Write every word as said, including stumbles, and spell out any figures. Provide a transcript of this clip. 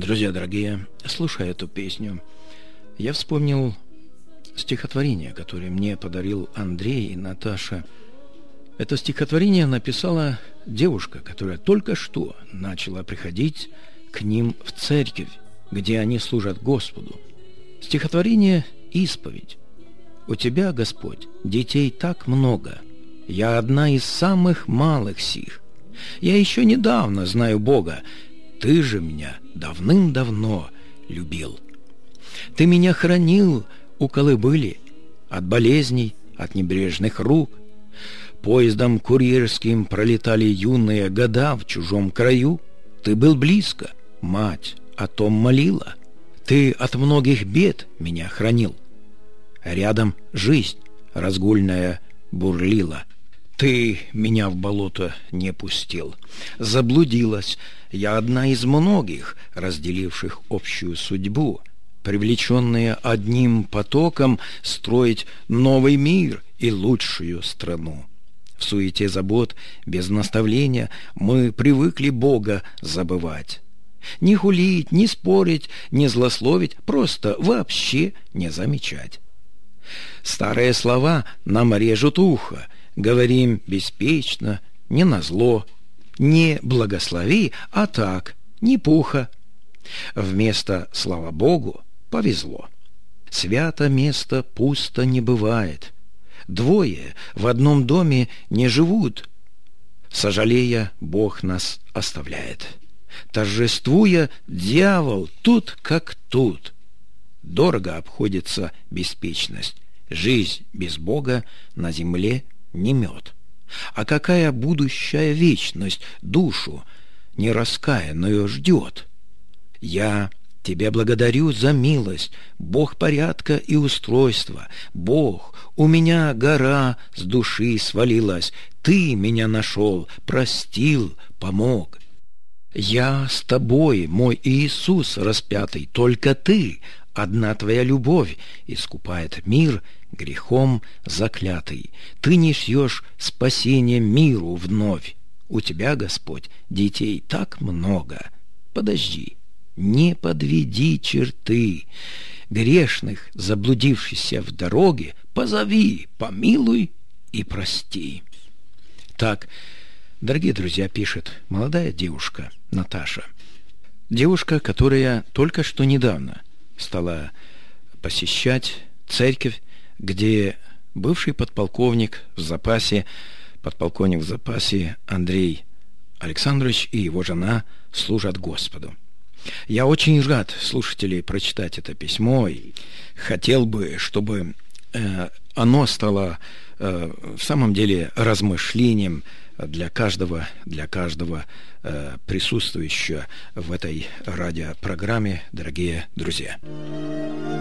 Друзья дорогие, слушая эту песню, я вспомнил стихотворение, которое мне подарил Андрей и Наташа. Это стихотворение написала девушка, которая только что начала приходить к ним в церковь, где они служат Господу. Стихотворение «Исповедь». «У тебя, Господь, детей так много. Я одна из самых малых сих. Я еще недавно знаю Бога. Ты же меня давным-давно любил. Ты меня хранил у колыбыли от болезней, от небрежных рук. Поездом курьерским пролетали юные года в чужом краю. Ты был близко, мать о том молила. Ты от многих бед меня хранил. Рядом жизнь разгульная бурлила. Ты меня в болото не пустил. Заблудилась я одна из многих, разделивших общую судьбу, привлеченные одним потоком строить новый мир и лучшую страну. В суете забот, без наставления, мы привыкли Бога забывать. Не хулить, не спорить, не злословить, просто вообще не замечать. Старые слова нам режут ухо, говорим беспечно, не назло, не благослови, а так, не пуха. Вместо «слава Богу» повезло. Свято место пусто не бывает. Двое в одном доме не живут. Сожалея, Бог нас оставляет. Торжествуя, дьявол тут как тут. Дорого обходится беспечность. Жизнь без Бога на земле не мед. А какая будущая вечность душу нераскаянную ждет? Я тебя благодарю за милость, Бог порядка и устройства. Бог, у меня гора с души свалилась. Ты меня нашел, простил, помог. Я с тобой, мой Иисус распятый, только ты, одна твоя любовь, искупает мир грехом заклятый. Ты несешь спасение миру вновь. У тебя, Господь, детей так много. Подожди, не подведи черты. Грешных, заблудившихся в дороге, позови, помилуй и прости. Так, дорогие друзья, пишет молодая девушка Наташа. Девушка, которая только что недавно стала посещать церковь, где бывший подполковник в запасе, подполковник в запасе Андрей Александрович и его жена служат Господу. Я очень рад, слушатели, прочитать это письмо, и хотел бы, чтобы э, оно стало э, в самом деле размышлением для каждого, для каждого э, присутствующего в этой радиопрограмме, дорогие друзья.